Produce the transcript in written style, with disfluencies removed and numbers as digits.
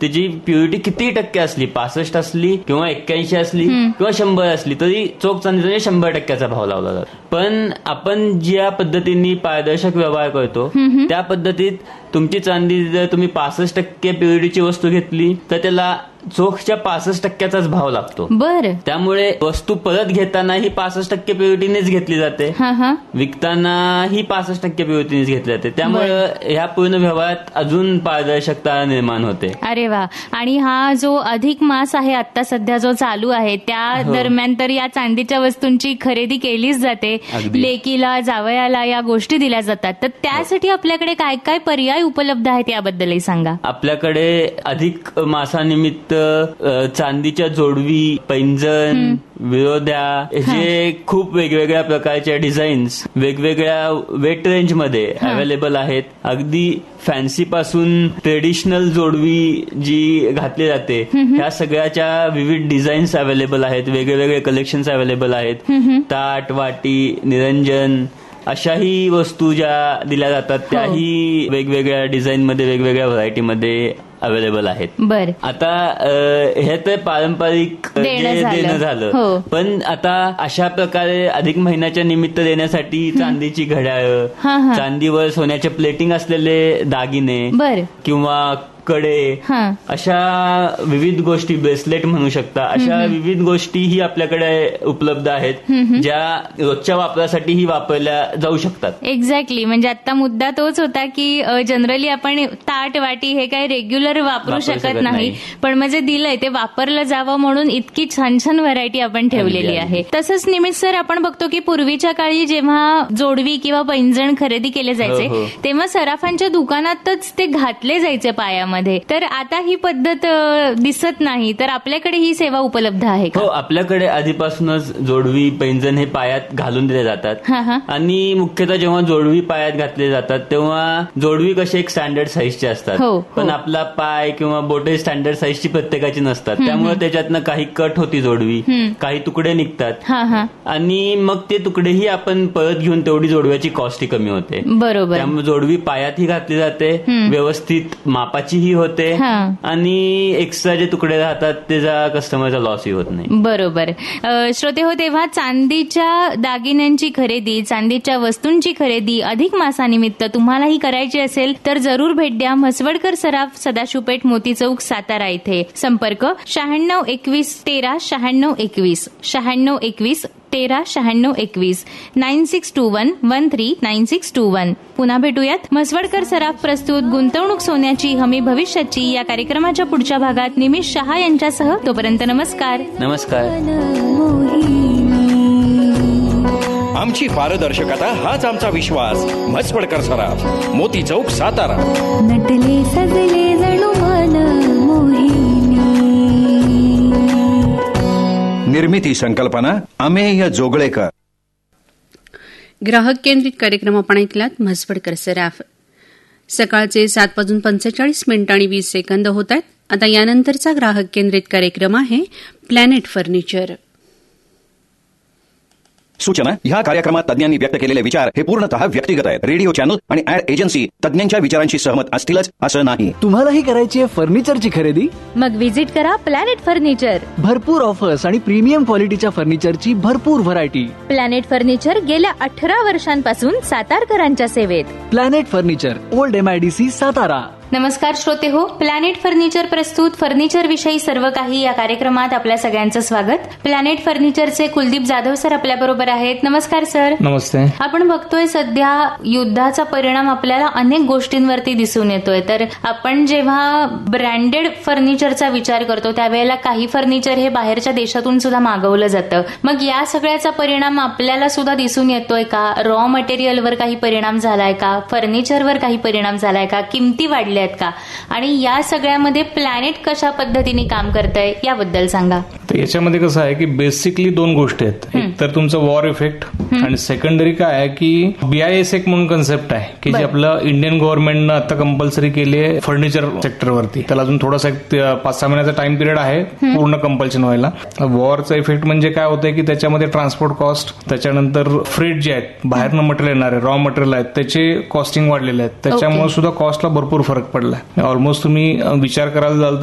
त्याची प्युरिटी किती टक्के असली, 65 असली किंवा 81 असली किंवा 100 असली, तरी चोख चांदीचा 100% भाव लावला जातो. पण आपण ज्या पद्धतीने पारदर्शक व्यवहार करतो त्या पद्धतीत तुमची चांदी जर तुम्ही 65% प्युरिटीची वस्तू घेतली तर त्याला चोखच्या 65%च भाव लागतो. बरं. त्यामुळे वस्तू परत घेतानाही 65% प्युरिटीनेच घेतली जाते, विकतानाही 65% प्युरिटीनेच घेतली जाते. त्यामुळे ह्या पूर्ण व्यवहारात अजून पारदर्शकता निर्माण होते. अरे वा. आणि हा जो अधिक मास आहे आता सध्या जो चालू आहे त्या दरम्यान तर या चांदीच्या वस्तूंची खरेदी केलीच जाते. लेकीला, जावयाला या गोष्टी दिल्या जातात. तर त्यासाठी आपल्याकडे काय काय पर्याय उपलब्ध आहेत याबद्दलही सांगा. आपल्याकडे अधिक मासानिमित्त चांदीच्या जोडवी, पैंजण, विरोध्या, जे खूप वेगवेगळ्या प्रकारच्या डिझाईन्स वेगवेगळ्या वेट रेंज मध्ये अवेलेबल आहेत. अगदी फॅन्सी पासून ट्रेडिशनल जोडवी जी घातली जाते ह्या सगळ्याच्या विविध डिझाईन्स अवेलेबल आहेत, वेगवेगळे कलेक्शन्स अवेलेबल आहेत. ताट, वाटी, निरंजन अशाही वस्तू ज्या दिल्या जातात त्याही वेगवेगळ्या डिझाईनमध्ये, वेगवेगळ्या व्हरायटीमध्ये अवेलेबल आहेत. बर. आता हे तर पारंपरिक देणं झालं, पण आता अशा प्रकारे अधिक महिन्याच्या निमित्त देण्यासाठी चांदीची घड्याळ, चांदीवर सोन्याचे प्लेटिंग असलेले दागिने किंवा कडे, अशा विविध गोष्टी, ब्रेसलेट म्हणू शकता, अशा विविध गोष्टीही आपल्याकडे उपलब्ध आहेत ज्या रोजच्या वापरासाठीही वापरल्या जाऊ शकतात. एक्झॅक्टली. म्हणजे आता मुद्दा तोच होता की जनरली आपण ताट, वाटी हे काही रेग्युलर वापरू शकत नाही, पण म्हणजे दिलंय ते वापरलं जावं म्हणून इतकी छान छान व्हरायटी आपण ठेवलेली आहे. तसंच निमित्त सर आपण बघतो की पूर्वीच्या काळी जेव्हा जोडवी किंवा पैंजण खरेदी केले जायचे तेव्हा सराफांच्या दुकानातच ते घातले जायचे पायामध्ये. तर आता ही पद्धत दिसत नाही. तर आपल्याकडे ही सेवा उपलब्ध आहे का? हो, आपल्याकडे आधीपासूनच जोडवी, पैंजण हे पायात घालून दिले जातात. आणि मुख्यतः जेव्हा जोडवी पायात घातले जातात तेव्हा जोडवी कशी एक स्टँडर्ड साईजची असतात, पण आपला पाय किंवा बोटे स्टँडर्ड साईजची प्रत्येकाची नसतात. त्यामुळे त्याच्यातनं काही कट होती जोडवी, काही तुकडे निघतात आणि मग ते तुकडेही आपण परत घेऊन तेवढी जोडव्याची कॉस्टही कमी होते. बरोबर. त्यामुळे जोडवी पायातही घातली जाते, व्यवस्थित मापाची होते आणि एक्स्ट्रा जे तुकडे राहतात त्याचा कस्टमरचा लॉसही होत नाही. बरोबर. श्रोते हो, तेव्हा चांदीच्या दागिन्यांची खरेदी, चांदीच्या वस्तूंची खरेदी अधिक मासानिमित्त तुम्हालाही करायची असेल तर जरूर भेट द्या. म्हसवडकर सराफ, सदाशिवपेठ, मोती चौक, सातारा इथे. संपर्क 9621139621 9621 139621 9621139621. पुन्हा भेटूयात. म्हसवडकर सराफ प्रस्तुत गुंतवणूक सोन्याची हमी भविष्याची या कार्यक्रमाच्या पुढच्या भागात निमिष शहा यांच्यासह. तोपर्यंत नमस्कार. नमस्कार. आमची पारदर्शकता हाच आमचा विश्वास. म्हसवडकर सराफ, मोती चौक, सातारा. नटले सजले जणू मन मोहिनी. निर्मिती संकल्पना अमेय जोगळेकर. ग्राहक केंद्रित कार्यक्रम आपण ऐकलात. म्हसवडकर सराफ. सकाळचे 7:45 होत आहेत. आता यानंतरचा ग्राहक केंद्रित कार्यक्रम आहे प्लॅनेट फर्निचर. सूचना: ह्या कार्यक्रमात तज्ञांनी व्यक्त केलेले विचार हे पूर्णतः व्यक्तिगत आहेत. रेडिओ चॅनल आणि ऍड एजन्सी तज्ञांच्या विचारांशी सहमत असतीलच असं नाही. तुम्हालाही करायची आहे फर्निचरची खरेदी? मग व्हिजिट करा प्लॅनेट फर्निचर. भरपूर ऑफर्स आणि प्रीमियम क्वालिटीच्या फर्निचरची भरपूर व्हरायटी. प्लॅनेट फर्निचर गेल्या 18 वर्षांपासून सातारकरांच्या सेवेत. Planet furniture, old MIDC, Satara. नमस्कार श्रोते हो, प्लॅनेट फर्निचर प्रस्तुत फर्निचर विषयी सर्व काही या कार्यक्रमात आपल्या सगळ्यांचं स्वागत. प्लॅनेट फर्निचरचे कुलदीप जाधव सर आपल्या बरोबर आहेत. नमस्कार सर. नमस्ते. आपण बघतोय सध्या युद्धाचा परिणाम आपल्याला अनेक गोष्टींवरती दिसून येतोय. तर आपण जेव्हा ब्रँडेड फर्निचरचा विचार करतो त्यावेळेला काही फर्निचर हे बाहेरच्या देशातून सुद्धा मागवलं जातं. मग या सगळ्याचा परिणाम आपल्याला सुद्धा दिसून येतोय का? रॉ मटेरियलवर काही परिणाम झालाय का? फर्निचरवर काही परिणाम झालाय का? किमती वाढल्या का? आणि या सगळ्यामध्ये प्लॅनेट कशा पद्धतीने काम करतंय याबद्दल सांगा. तर याच्यामध्ये कसं आहे की बेसिकली 2 गोष्टी आहेत. एक तर तुमचं वॉर इफेक्ट आणि सेकंडरी काय आहे की BIS एक म्हणून कन्सेप्ट आहे की जे आपलं इंडियन गव्हर्नमेंटनं आता कंपल्सरी केली आहे फर्निचर सेक्टरवरती. त्याला अजून थोडासा 5-6 महिन्याचा टाइम पिरियड आहे पूर्ण कंपल्शन व्हायला. वॉरचा इफेक्ट म्हणजे काय होतंय की त्याच्यामध्ये ट्रान्सपोर्ट कॉस्ट, त्याच्यानंतर फ्रेट जे आहेत, बाहेरनं मटेरियल येणारे रॉ मटेरियल आहेत त्याचे कॉस्टिंग वाढलेले आहेत. त्याच्यामुळे सुद्धा कॉस्टला भरपूर फरक पडलाय. ऑलमोस्ट तुम्ही विचार करायला जाल